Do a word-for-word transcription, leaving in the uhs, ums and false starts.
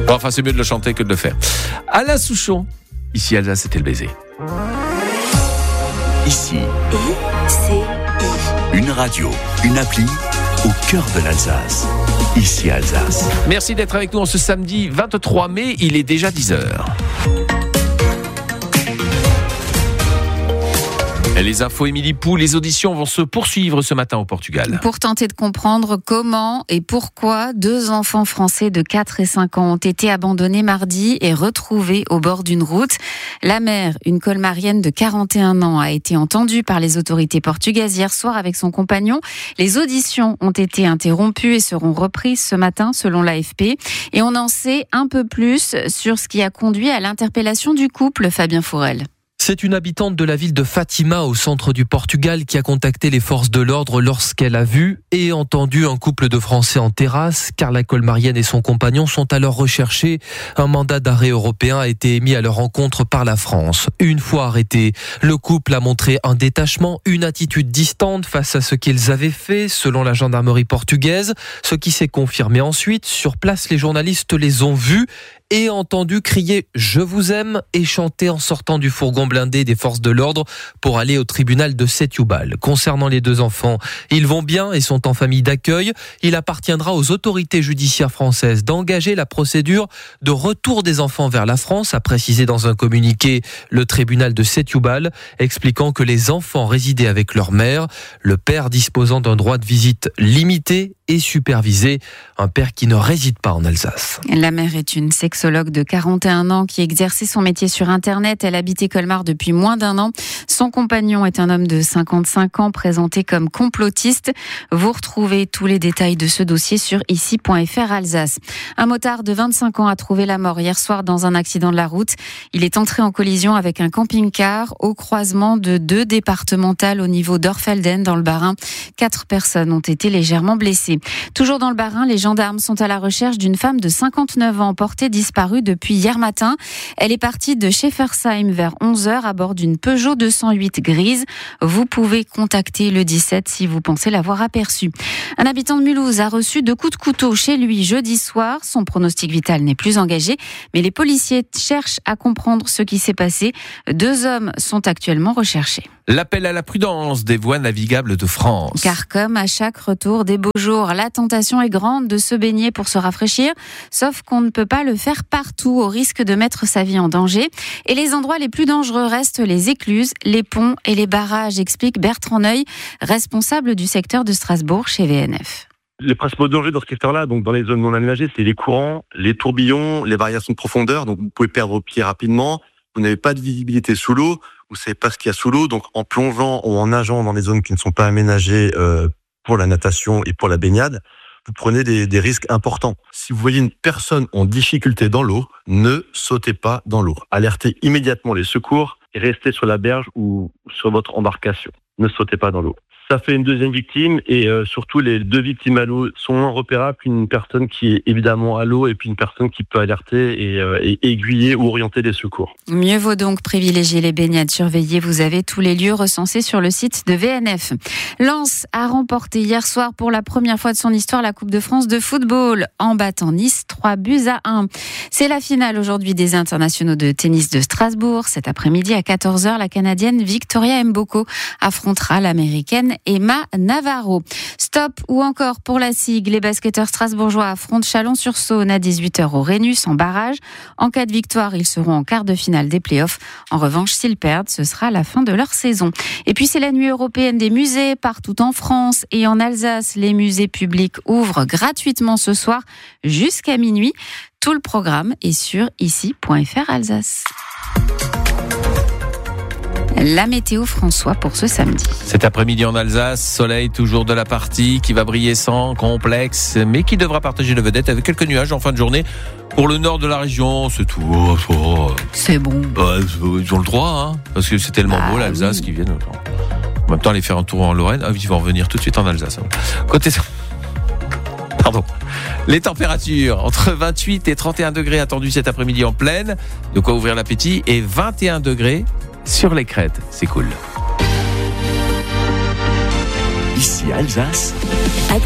Bon, enfin, c'est mieux de le chanter que de le faire. Alain Souchon, ici Alsace, c'était le baiser. Ici, I C I. une radio, une appli au cœur de l'Alsace. Ici Alsace. Merci d'être avec nous en ce samedi vingt-trois mai, il est déjà dix heures. Et les infos, Émilie Pou, les auditions vont se poursuivre ce matin au Portugal. Pour tenter de comprendre comment et pourquoi deux enfants français de quatre et cinq ans ont été abandonnés mardi et retrouvés au bord d'une route. La mère, une colmarienne de quarante et un ans, a été entendue par les autorités portugaises hier soir avec son compagnon. Les auditions ont été interrompues et seront reprises ce matin selon l'A F P. Et on en sait un peu plus sur ce qui a conduit à l'interpellation du couple, Fabien Fourel. C'est une habitante de la ville de Fatima, au centre du Portugal, qui a contacté les forces de l'ordre lorsqu'elle a vu et entendu un couple de Français en terrasse. Carla Colmarienne et son compagnon sont alors recherchés. Un mandat d'arrêt européen a été émis à leur encontre par la France. Une fois arrêtés, le couple a montré un détachement, une attitude distante face à ce qu'ils avaient fait, selon la gendarmerie portugaise. Ce qui s'est confirmé ensuite. Sur place, les journalistes les ont vus et entendu crier « Je vous aime » et chanter en sortant du fourgon blindé des forces de l'ordre pour aller au tribunal de Setúbal. Concernant les deux enfants, ils vont bien et sont en famille d'accueil. Il appartiendra aux autorités judiciaires françaises d'engager la procédure de retour des enfants vers la France, a précisé dans un communiqué le tribunal de Setúbal, expliquant que les enfants résidaient avec leur mère, le père disposant d'un droit de visite limité et supervisé, un père qui ne réside pas en Alsace. La mère est une sexologue de quarante et un ans qui exerçait son métier sur Internet. Elle habitait Colmar depuis moins d'un an. Son compagnon est un homme de cinquante-cinq ans présenté comme complotiste. Vous retrouvez tous les détails de ce dossier sur ici point f r Alsace. Un motard de vingt-cinq ans a trouvé la mort hier soir dans un accident de la route. Il est entré en collision avec un camping-car au croisement de deux départementales au niveau d'Orfelden dans le Bas-Rhin. Quatre personnes ont été légèrement blessées. Toujours dans le Bas-Rhin, les gendarmes sont à la recherche d'une femme de cinquante-neuf ans portée disparue depuis hier matin. Elle est partie de Scheffersheim vers onze heures à bord d'une Peugeot deux cent huit grise. Vous pouvez contacter le dix-sept si vous pensez l'avoir aperçue. Un habitant de Mulhouse a reçu deux coups de couteau chez lui jeudi soir. Son pronostic vital n'est plus engagé, mais les policiers cherchent à comprendre ce qui s'est passé. Deux hommes sont actuellement recherchés. L'appel à la prudence des voies navigables de France. Car comme à chaque retour des beaux jours, la tentation est grande de se baigner pour se rafraîchir, sauf qu'on ne peut pas le faire partout au risque de mettre sa vie en danger. Et les endroits les plus dangereux restent les écluses, les ponts et les barrages, explique Bertrand Neuil, responsable du secteur de Strasbourg chez V N F. Les principaux dangers dans ce secteur-là, donc dans les zones non aménagées, c'est les courants, les tourbillons, les variations de profondeur, donc vous pouvez perdre vos pieds rapidement, vous n'avez pas de visibilité sous l'eau, vous savez pas ce qu'il y a sous l'eau, donc en plongeant ou en nageant dans des zones qui ne sont pas aménagées euh, pour la natation et pour la baignade, vous prenez des, des risques importants. Si vous voyez une personne en difficulté dans l'eau, ne sautez pas dans l'eau. Alertez immédiatement les secours et restez sur la berge ou sur votre embarcation. Ne sautez pas dans l'eau. Ça fait une deuxième victime et euh, surtout les deux victimes à l'eau sont moins repérables qu'une personne qui est évidemment à l'eau et puis une personne qui peut alerter et, euh, et aiguiller ou orienter les secours. Mieux vaut donc privilégier les baignades surveillées. Vous avez tous les lieux recensés sur le site de V N F. Lens a remporté hier soir pour la première fois de son histoire la Coupe de France de football en battant Nice trois buts à un. C'est la finale aujourd'hui des internationaux de tennis de Strasbourg. Cet après-midi à quatorze heures, la Canadienne Victoria Mboko affrontera l'Américaine Emma Navarro. Stop ou encore pour la S I G, les basketteurs strasbourgeois affrontent Chalon-sur-Saône à dix-huit heures au Rhenus en barrage. En cas de victoire, ils seront en quart de finale des playoffs. En revanche, s'ils perdent, ce sera la fin de leur saison. Et puis c'est la nuit européenne des musées partout en France et en Alsace. Les musées publics ouvrent gratuitement ce soir jusqu'à minuit. Tout le programme est sur ici point f r Alsace. La météo François pour ce samedi. Cet après-midi en Alsace, soleil toujours de la partie qui va briller sans complexe, mais qui devra partager le vedette avec quelques nuages en fin de journée. Pour le nord de la région, c'est tout. Oh, oh. C'est bon. Bah, ils ont le droit, hein, parce que c'est tellement ah, beau l'Alsace oui. Qui viennent. En même temps, aller faire un tour en Lorraine, ah, ils vont revenir tout de suite en Alsace. Côté Pardon. Les températures entre vingt-huit et trente et un degrés attendus cet après-midi en plaine, de quoi ouvrir l'appétit, et vingt et un degrés sur les crêtes, c'est cool. Ici Alsace. Actu